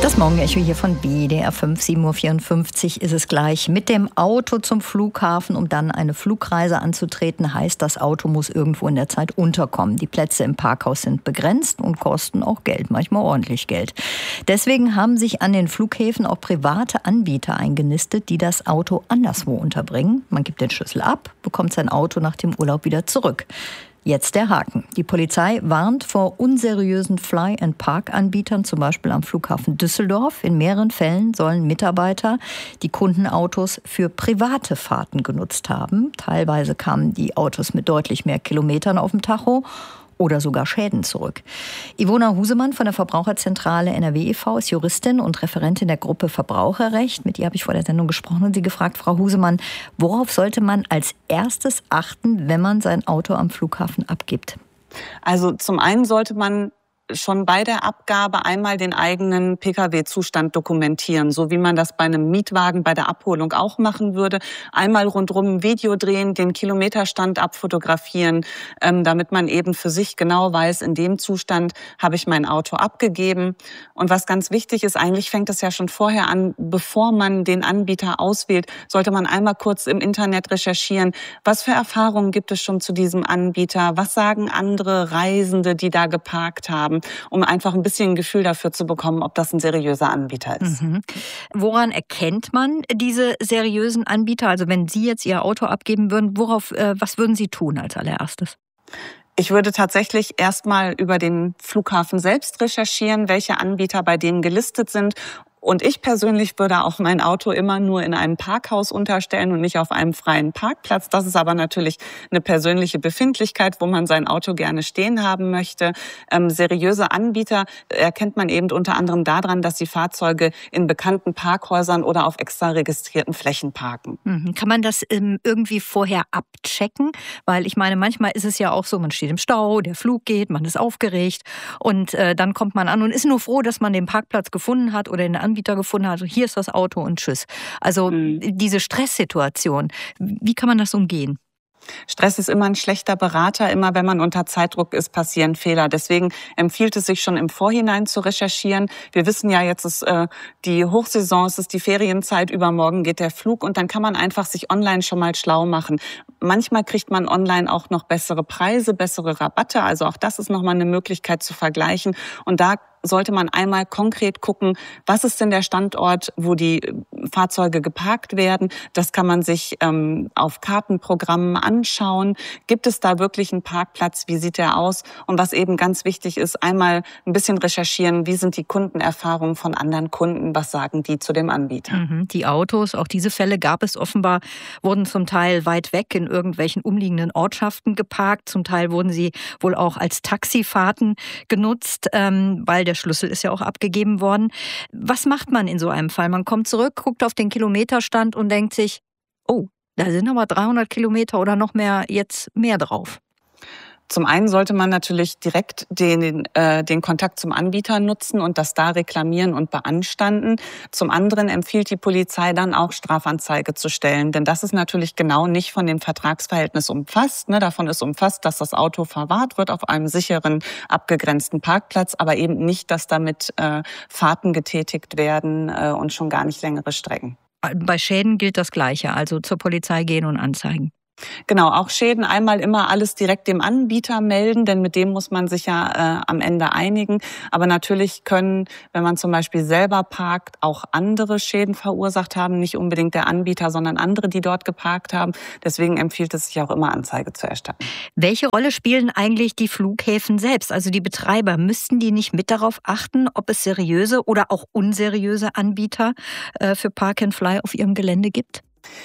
Das Morgenecho hier von WDR 5, 7.54 Uhr ist es gleich. Mit dem Auto zum Flughafen, um dann eine Flugreise anzutreten, heißt, das Auto muss irgendwo in der Zeit unterkommen. Die Plätze im Parkhaus sind begrenzt und kosten auch Geld, manchmal ordentlich Geld. Deswegen haben sich an den Flughäfen auch private Anbieter eingenistet, die das Auto anderswo unterbringen. Man gibt den Schlüssel ab, bekommt sein Auto nach dem Urlaub wieder zurück. Jetzt der Haken. Die Polizei warnt vor unseriösen Fly-and-Park-Anbietern, zum Beispiel am Flughafen Düsseldorf. In mehreren Fällen sollen Mitarbeiter die Kundenautos für private Fahrten genutzt haben. Teilweise kamen die Autos mit deutlich mehr Kilometern auf dem Tacho oder sogar Schäden zurück. Ivona Husemann von der Verbraucherzentrale NRW e.V. ist Juristin und Referentin der Gruppe Verbraucherrecht. Mit ihr habe ich vor der Sendung gesprochen und sie gefragt, Frau Husemann, worauf sollte man als erstes achten, wenn man sein Auto am Flughafen abgibt? Also zum einen sollte man schon bei der Abgabe einmal den eigenen Pkw-Zustand dokumentieren, so wie man das bei einem Mietwagen bei der Abholung auch machen würde. Einmal rundrum ein Video drehen, den Kilometerstand abfotografieren, damit man eben für sich genau weiß, in dem Zustand habe ich mein Auto abgegeben. Und was ganz wichtig ist, eigentlich fängt es ja schon vorher an, bevor man den Anbieter auswählt, sollte man einmal kurz im Internet recherchieren, was für Erfahrungen gibt es schon zu diesem Anbieter, was sagen andere Reisende, die da geparkt haben, um einfach ein bisschen ein Gefühl dafür zu bekommen, ob das ein seriöser Anbieter ist. Mhm. Woran erkennt man diese seriösen Anbieter? Also wenn Sie jetzt Ihr Auto abgeben würden, was würden Sie tun als allererstes? Ich würde tatsächlich erstmal über den Flughafen selbst recherchieren, welche Anbieter bei denen gelistet sind. Und ich persönlich würde auch mein Auto immer nur in einem Parkhaus unterstellen und nicht auf einem freien Parkplatz. Das ist aber natürlich eine persönliche Befindlichkeit, wo man sein Auto gerne stehen haben möchte. Seriöse Anbieter erkennt man eben unter anderem daran, dass die Fahrzeuge in bekannten Parkhäusern oder auf extra registrierten Flächen parken. Kann man das irgendwie vorher abchecken? Weil ich meine, manchmal ist es ja auch so, man steht im Stau, der Flug geht, man ist aufgeregt und dann kommt man an und ist nur froh, dass man den Parkplatz gefunden hat oder den Anbieter gefunden hat. Also hier ist das Auto und tschüss. Also diese Stresssituation, wie kann man das umgehen? Stress ist immer ein schlechter Berater. Immer wenn man unter Zeitdruck ist, passieren Fehler. Deswegen empfiehlt es sich schon im Vorhinein zu recherchieren. Wir wissen ja, jetzt ist die Hochsaison, es ist die Ferienzeit, übermorgen geht der Flug und dann kann man einfach sich online schon mal schlau machen. Manchmal kriegt man online auch noch bessere Preise, bessere Rabatte. Also auch das ist nochmal eine Möglichkeit zu vergleichen. Und da sollte man einmal konkret gucken, was ist denn der Standort, wo die Fahrzeuge geparkt werden. Das kann man sich auf Kartenprogrammen anschauen. Gibt es da wirklich einen Parkplatz? Wie sieht der aus? Und was eben ganz wichtig ist, einmal ein bisschen recherchieren, wie sind die Kundenerfahrungen von anderen Kunden? Was sagen die zu dem Anbieter? Die Autos, auch diese Fälle gab es offenbar, wurden zum Teil weit weg in irgendwelchen umliegenden Ortschaften geparkt. Zum Teil wurden sie wohl auch als Taxifahrten genutzt, weil der Schlüssel ist ja auch abgegeben worden. Was macht man in so einem Fall? Man kommt zurück, guckt auf den Kilometerstand und denkt sich, oh, da sind aber 300 Kilometer oder noch mehr jetzt mehr drauf. Zum einen sollte man natürlich direkt den Kontakt zum Anbieter nutzen und das da reklamieren und beanstanden. Zum anderen empfiehlt die Polizei dann auch, Strafanzeige zu stellen. Denn das ist natürlich genau nicht von dem Vertragsverhältnis umfasst. Davon ist umfasst, dass das Auto verwahrt wird auf einem sicheren, abgegrenzten Parkplatz, aber eben nicht, dass damit Fahrten getätigt werden und schon gar nicht längere Strecken. Bei Schäden gilt das Gleiche, also zur Polizei gehen und anzeigen. Genau, auch Schäden einmal immer alles direkt dem Anbieter melden, denn mit dem muss man sich ja am Ende einigen. Aber natürlich können, wenn man zum Beispiel selber parkt, auch andere Schäden verursacht haben. Nicht unbedingt der Anbieter, sondern andere, die dort geparkt haben. Deswegen empfiehlt es sich auch immer, Anzeige zu erstatten. Welche Rolle spielen eigentlich die Flughäfen selbst, also die Betreiber? Müssten die nicht mit darauf achten, ob es seriöse oder auch unseriöse Anbieter für Park and Fly auf ihrem Gelände gibt?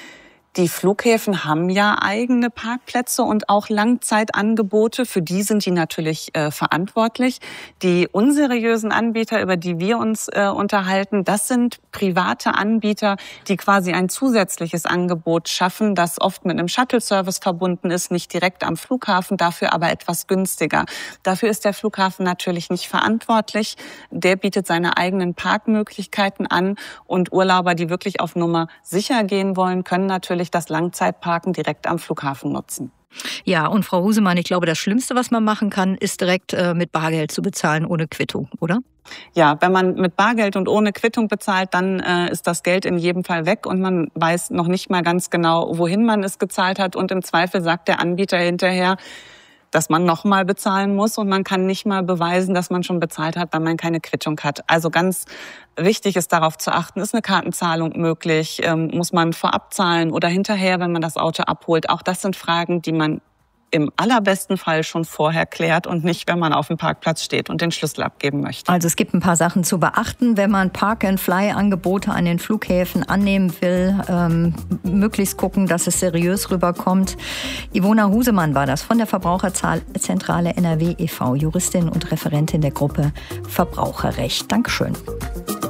Die Flughäfen haben ja eigene Parkplätze und auch Langzeitangebote. Für die sind die natürlich verantwortlich. Die unseriösen Anbieter, über die wir uns unterhalten, das sind private Anbieter, die quasi ein zusätzliches Angebot schaffen, das oft mit einem Shuttle-Service verbunden ist, nicht direkt am Flughafen, dafür aber etwas günstiger. Dafür ist der Flughafen natürlich nicht verantwortlich. Der bietet seine eigenen Parkmöglichkeiten an und Urlauber, die wirklich auf Nummer sicher gehen wollen, können natürlich das Langzeitparken direkt am Flughafen nutzen. Ja, und Frau Husemann, ich glaube, das Schlimmste, was man machen kann, ist direkt mit Bargeld zu bezahlen, ohne Quittung, oder? Ja, wenn man mit Bargeld und ohne Quittung bezahlt, dann ist das Geld in jedem Fall weg und man weiß noch nicht mal ganz genau, wohin man es gezahlt hat. Und im Zweifel sagt der Anbieter hinterher, dass man nochmal bezahlen muss und man kann nicht mal beweisen, dass man schon bezahlt hat, weil man keine Quittung hat. Also ganz wichtig ist darauf zu achten, ist eine Kartenzahlung möglich, muss man vorab zahlen oder hinterher, wenn man das Auto abholt. Auch das sind Fragen, die man im allerbesten Fall schon vorher klärt und nicht, wenn man auf dem Parkplatz steht und den Schlüssel abgeben möchte. Also es gibt ein paar Sachen zu beachten, wenn man Park-and-Fly-Angebote an den Flughäfen annehmen will. Möglichst gucken, dass es seriös rüberkommt. Ivona Husemann war das von der Verbraucherzentrale NRW e.V., Juristin und Referentin der Gruppe Verbraucherrecht. Dankeschön.